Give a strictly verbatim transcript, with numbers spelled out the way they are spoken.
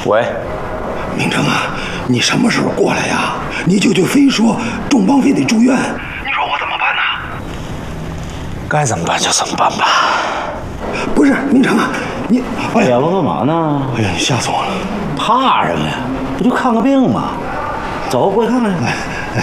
喂， 明成啊，你什么时候过来呀？你舅舅非说仲邦非得住院，你说我怎么办呢？ 该怎么办就怎么办吧。 不是，明成啊，你哎呀，我干嘛呢？ 哎呀，你吓死我了！ 怕什么呀？不就看个病吗？走，过去看看去。 哎哎，